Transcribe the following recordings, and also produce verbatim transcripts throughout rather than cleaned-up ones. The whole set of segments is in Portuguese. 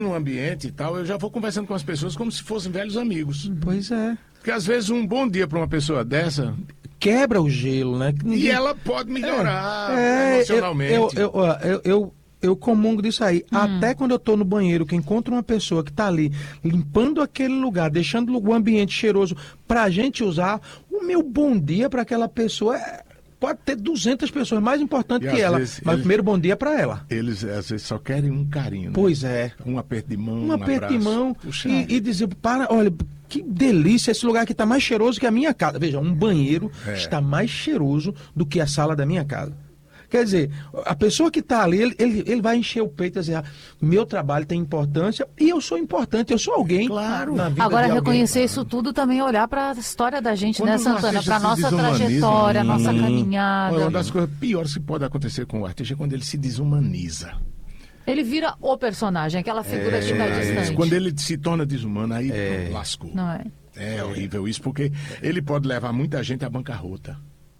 no ambiente e tal, eu já vou conversando com as pessoas como se fossem velhos amigos. Pois é. Porque às vezes um bom dia para uma pessoa dessa... Quebra o gelo, né? E ela pode melhorar é, emocionalmente. Eu, eu, eu, eu, eu, eu comungo disso aí. Hum. Até quando eu tô no banheiro, que encontro uma pessoa que tá ali limpando aquele lugar, deixando o ambiente cheiroso pra gente usar, o meu bom dia para aquela pessoa é... Pode ter duzentas pessoas mais importantes e que ela, vezes, mas eles, o primeiro bom dia é para ela. Eles, às vezes, só querem um carinho. Né? Pois é. Um aperto de mão, um, um aperto abraço. de mão e, e dizer, para, olha, que delícia, esse lugar aqui está mais cheiroso que a minha casa. Veja, um banheiro é. está mais cheiroso do que a sala da minha casa. Quer dizer, a pessoa que está ali, ele, ele, ele vai encher o peito e dizer, ah, meu trabalho tem importância e eu sou importante, eu sou alguém. Claro. Na vida Agora, de reconhecer alguém, isso claro. tudo também é olhar para a história da gente, Quando né, um Santana? Para a nossa trajetória, a nossa caminhada. Uma das coisas piores que pode acontecer com o artista é quando ele se desumaniza. Ele vira o personagem, aquela figura é, que está distante. Quando ele se torna desumano, aí é. pronto, lascou. Não é? É horrível isso, porque ele pode levar muita gente à bancarrota.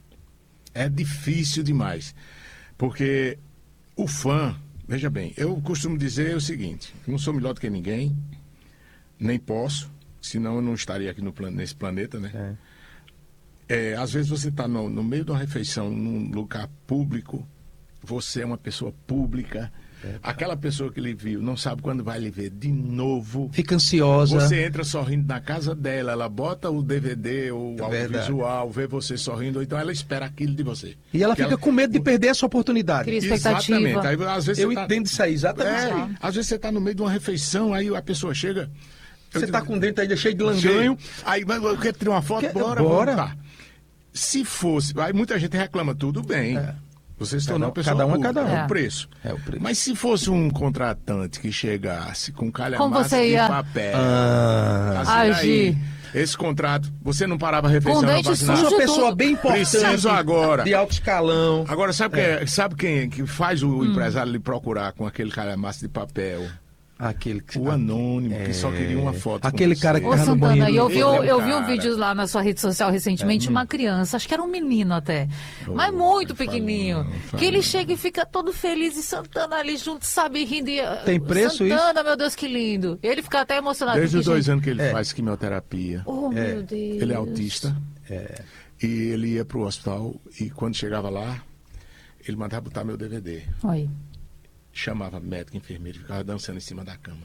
É difícil demais. Porque o fã, veja bem, eu costumo dizer o seguinte, não sou melhor do que ninguém, nem posso, senão eu não estaria aqui no, nesse planeta, né? É. É, às vezes você está no, no meio de uma refeição, num lugar público, você é uma pessoa pública, é, aquela pessoa que lhe viu não sabe quando vai lhe ver de novo. Fica ansiosa. Você entra sorrindo na casa dela, ela bota o D V D ou o audiovisual, vê você sorrindo, ou então ela espera aquilo de você. E ela que fica ela... com medo de perder essa oportunidade. Cria expectativa. Exatamente. Aí, às vezes, eu tá... entendo isso aí, exatamente. É, às vezes você está no meio de uma refeição, aí a pessoa chega... Você está com o dente ainda cheio de langanho. Cheio, aí eu quero tirar uma foto, que... bora, bora. Tá. Se fosse... Aí muita gente reclama, tudo bem. É. Você se tornou uma pessoa cada um pública, é cada um. É o preço. É o preço. Mas se fosse um contratante que chegasse com calhamaço de ia... papel, ah, assim, agir. Aí, esse contrato, você não parava a refeição. Com dente sujo, uma pessoa tudo. bem importante. Preciso agora. De alto escalão. Agora, sabe, é. quem, sabe quem que faz o hum. empresário lhe procurar com aquele calhamaço de papel? Aquele que... O anônimo, é... que só queria uma foto. Aquele cara que Ô, tava no Santana, banheiro. eu vi, eu, é eu vi um vídeo lá na sua rede social recentemente, é. uma criança, acho que era um menino até, oh, mas muito pequenininho, falando, falando. que ele chega e fica todo feliz e Santana ali junto, sabe, rindo. E, tem preço Santana, isso? Santana, meu Deus, que lindo. Ele fica até emocionado. Desde os dois gente... anos que ele é. faz quimioterapia. Oh, é. meu Deus. Ele é autista. É. E ele ia pro hospital e quando chegava lá, ele mandava botar meu D V D. Oi. Chamava médico, enfermeiro, ficava dançando em cima da cama.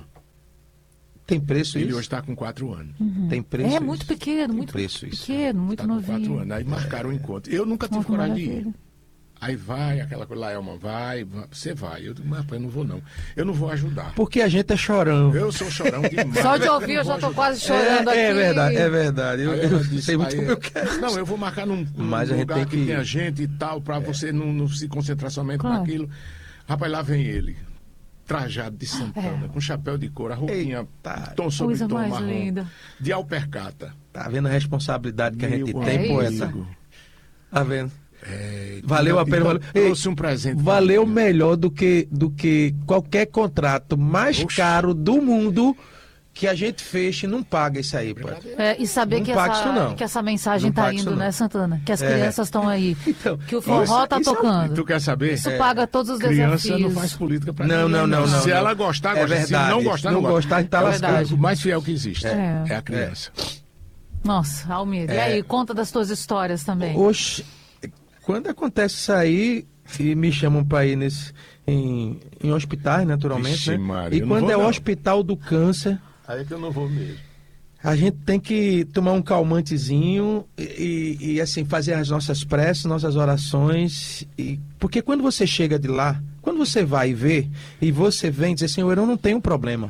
Tem preço ele isso? Ele hoje está com quatro anos. Uhum. Tem preço É isso? muito pequeno, muito preço isso. pequeno, muito tá novinho. Com quatro anos. Aí marcaram o é. encontro. Eu nunca tive Nossa, coragem de ir. maravilha. Aí vai, aquela coisa lá, Elma, vai, vai, você vai. Eu digo, mas eu não vou não. Eu não vou ajudar. Porque a gente é chorão. Eu sou chorão demais. Só de ouvir eu, eu já tô quase chorando é, aqui. É verdade, é verdade. Eu, eu, eu disse, sei muito aí, como eu quero. Não, eu vou marcar num, num mas lugar a gente tem que, que tenha gente e tal, pra é. você não, não se concentrar somente claro. naquilo. Rapaz, lá vem ele. Trajado de Santana, é. com chapéu de couro, a roupinha, Eita, tom sobre coisa tom mais marrom, linda. de alpercata. Tá vendo a responsabilidade que Meu a gente tem, é poeta? Tá vendo? É, valeu a pena. Então, valeu. Trouxe um presente. Valeu melhor do que, do que qualquer contrato mais Oxi. caro do mundo que a gente feche, não paga isso aí, pô. É, e saber que essa, que essa mensagem não tá indo, né, Santana? Que as é. crianças estão aí, então, que o forró isso, tá isso tocando. Tu quer saber? Isso é. paga todos os Criança desafios. Criança não faz política pra não, ninguém. Não, não, não. Se não, ela não. gostar, é gosta. Verdade. Se não gostar, não, não gostar, tá é lascado. O mais fiel que existe é, é a criança. Nossa, Almir, é. e aí, conta das tuas histórias também. Oxe, quando acontece isso aí, e me chamam para ir nesse, em, em hospitais, naturalmente, Vixe, né? Maria, e quando é o hospital do câncer... Aí é que eu não vou mesmo. A gente tem que tomar um calmantezinho e, e, e assim, fazer as nossas preces, nossas orações. E, porque quando você chega de lá, quando você vai ver, e você vem dizer, Senhor, eu não tenho problema.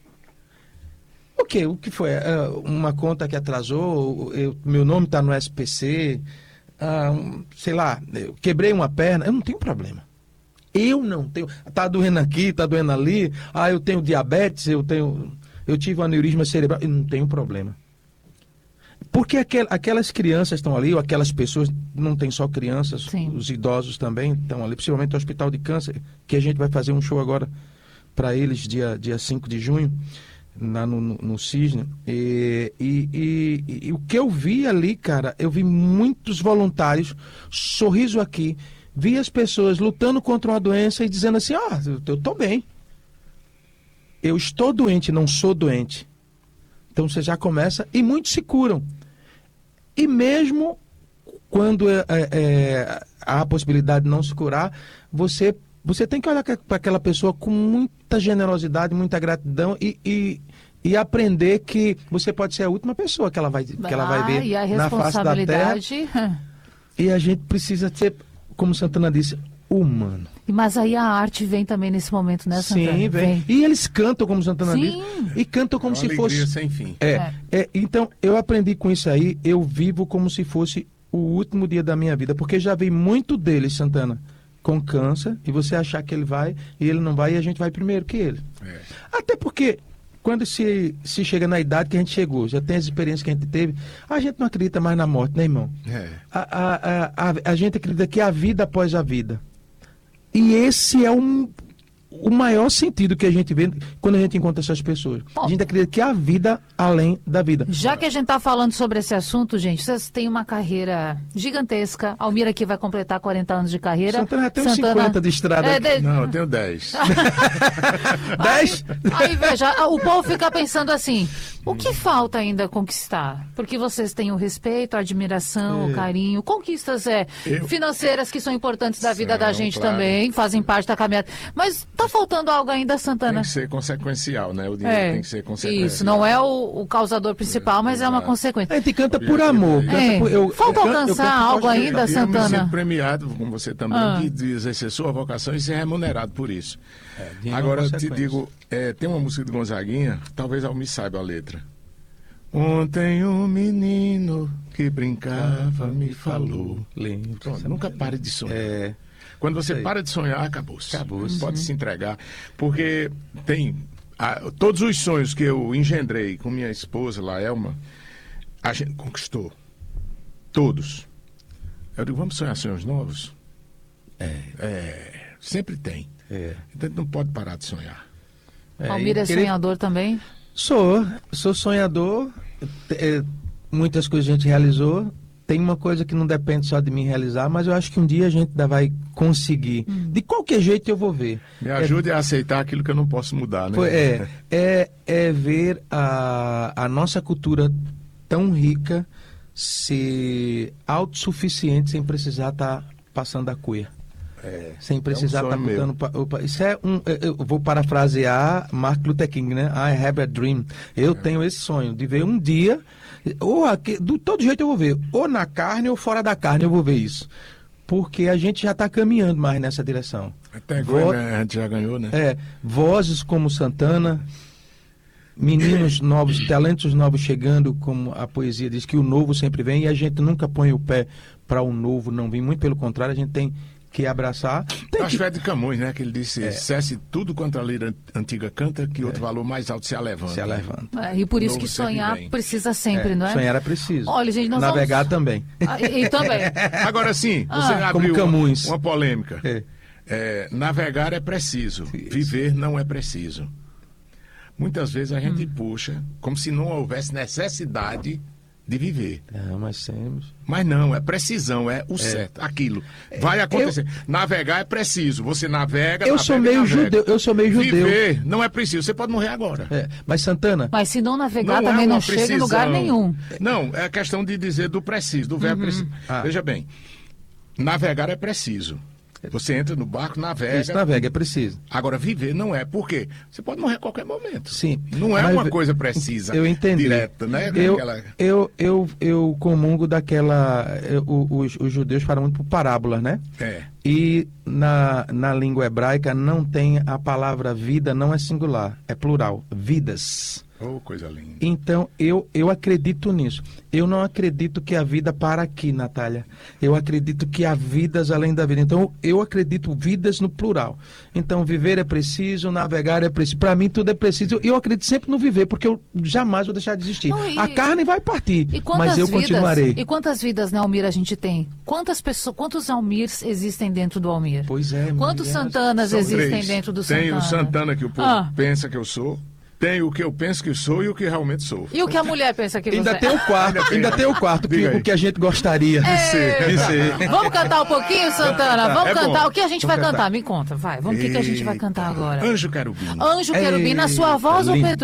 O quê? O que foi? Uma conta que atrasou, eu, meu nome está no S P C, ah, sei lá, eu quebrei uma perna, eu não tenho problema. Eu não tenho. Está doendo aqui, está doendo ali, ah, eu tenho diabetes, eu tenho... Eu tive um aneurisma cerebral e não tenho problema. Porque aquel, aquelas crianças estão ali, ou aquelas pessoas, não tem só crianças, Sim. os idosos também estão ali, principalmente no Hospital de Câncer, que a gente vai fazer um show agora para eles, dia, dia cinco de junho, lá no, no, no Cisne. E, e, e, e o que eu vi ali, cara, eu vi muitos voluntários, sorriso aqui, vi as pessoas lutando contra uma doença e dizendo assim, ah, eu, eu tô bem. eu estou doente, não sou doente. Então você já começa, e muitos se curam. E mesmo quando é, é, há a possibilidade de não se curar, você, você tem que olhar para aquela pessoa com muita generosidade, muita gratidão e, e, e aprender que você pode ser a última pessoa que ela vai, que ela vai ver e a na face da terra. E a gente precisa ser, como Santana disse, humano. Mas aí a arte vem também nesse momento, né, Santana? Sim, vem. vem. E eles cantam, como Santana Sim. disse, e cantam como é se fosse... sem fim. É, É. é, então, eu aprendi com isso aí, eu vivo como se fosse o último dia da minha vida, porque já vi muito deles, Santana, com câncer, e você achar que ele vai, e ele não vai, e a gente vai primeiro que ele. É. Até porque, quando se, se chega na idade que a gente chegou, já tem as experiências que a gente teve, a gente não acredita mais na morte, né, irmão? É. A, a, a, a, a gente acredita que há vida após a vida. E esse é um, o maior sentido que a gente vê quando a gente encontra essas pessoas. Bom, a gente acredita que há vida além da vida. Já que a gente está falando sobre esse assunto, gente, vocês têm uma carreira gigantesca. Almir aqui vai completar quarenta anos de carreira. Santana já tem uns cinquenta de estrada. É, aqui. de... Não, eu tenho dez. dez? Aí, aí, veja, o povo fica pensando assim, o que falta ainda conquistar? Porque vocês têm o respeito, a admiração, É. o carinho, conquistas é, Eu- financeiras que são importantes da vida São, da gente claro. também, fazem parte da caminhada. Mas tá faltando algo ainda, Tem Santana? que ser consequencial, né? O dinheiro É, tem que ser consequencial. isso, não é o, o causador principal, mas é uma Exato. consequência. A gente canta por amor. Canta É. por- eu- Falta eu canto- eu alcançar canto por algo gosto de ainda, cantar. E eu me Santana? sinto premiado, como você também, Ah. de, de exercer sua vocação e ser remunerado por isso. dinheiro é uma Agora, eu te consequência. digo, é, tem uma música de Gonzaguinha, talvez eu me saiba a letra. Ontem um menino que brincava me falou. Lembro. Pronto, nunca pare de sonhar. É. Quando você Sei. para de sonhar, acabou-se. Acabou-se. Pode se entregar. Porque tem ah, todos os sonhos que eu engendrei com minha esposa, Laelma, a gente conquistou. Todos. Eu digo, vamos sonhar sonhos novos? É. É, sempre tem. É. Então a gente não pode parar de sonhar. É, Almir e é querer- sonhador também? Sou, sou sonhador. É, muitas coisas a gente realizou. Tem uma coisa que não depende só de mim realizar, mas eu acho que um dia a gente ainda vai conseguir. De qualquer jeito eu vou ver. Me ajude a aceitar aquilo que eu não posso mudar, né? Foi- É, é, é ver a, a nossa cultura tão rica ser autossuficiente sem precisar estar passando a cuia. É, Sem precisar é um estar sonho meu. botando. pa- opa, Isso é um. eu- Eu vou parafrasear Martin Luther King, né? I have a dream. Eu tenho esse sonho de ver um dia. Ou aqui, do todo jeito eu vou ver. Ou na carne ou fora da carne eu vou ver isso. Porque a gente já está caminhando mais nessa direção. Até Vo- agora né, a gente já ganhou, né? É, vozes como Santana, meninos novos, talentos novos chegando, como a poesia diz que o novo sempre vem e a gente nunca põe o pé para o novo não vir. Muito pelo contrário, a gente tem que abraçar. Tem Acho que- que é de Camões, né? Que ele disse: É. cesse tudo quanto a lira antiga canta, que outro valor mais alto se alevanta. se levanta. É, e por isso Novo que sempre sonhar vem. precisa sempre, É, não é? sonhar é preciso. Olha, gente, nós Navegar vamos... também. Ah, e, e também. Agora sim, Ah. você Como abriu Camões. uma, uma polêmica. É. É, navegar é preciso, Isso. viver não é preciso. Muitas vezes a Hum. gente puxa como se não houvesse necessidade de viver. Não, mas temos. Mas não, é precisão, é o certo, aquilo. Vai acontecer. Navegar é preciso. Você navega, Eu navega, sou meio navega. judeu, eu sou meio judeu. Viver não é preciso. Você pode morrer agora. É, mas Santana, Mas se não navegar, Não é também uma não chega em lugar precisão. nenhum. Não, é questão de dizer do preciso, do verbo preciso. Ah. Veja bem, navegar é preciso. Você entra no barco, navega. isso navega, é preciso. Agora, viver não é. Por quê? Você pode morrer a qualquer momento. Sim. Não é Mas uma ve- coisa precisa. Eu entendi. Direta, né? Eu, Aquela- eu, eu, eu comungo daquela. eu- os, os judeus falam muito por parábolas, né? É. E na, na língua hebraica não tem a palavra vida, não é singular, é plural. Vidas. Oh, coisa linda. Então, eu, eu acredito nisso. Eu não acredito que a vida para aqui, Natália. Eu acredito que há vidas além da vida. Então, eu acredito vidas no plural. Então, viver é preciso, navegar é preciso. Para mim, tudo é preciso. E eu acredito sempre no viver, porque eu jamais vou deixar de existir. Não, e- A carne vai partir, E quantas mas eu vidas, continuarei. E quantas vidas, né, Almir, a gente tem? Quantas pessoas, quantos Almirs existem dentro do Almir? Pois é, Quantos mulher, Santanas São existem três. dentro do Tem Santana? o Santana que o povo Ah. pensa que eu sou. Tem o que eu penso que sou e o que realmente sou. E o que a mulher pensa que Ainda você tem o quarto, Ainda tem. ainda tem o quarto, que, Diga aí. o que a gente gostaria de ser. De ser. Vamos cantar um pouquinho, Santana? Vamos É bom. cantar. O que a gente vai Vamos cantar? cantar. Me conta, vai. Vamos, o que, que a gente vai cantar agora? Anjo Querubim. Anjo Querubim, na sua voz ou lindo. Pedro?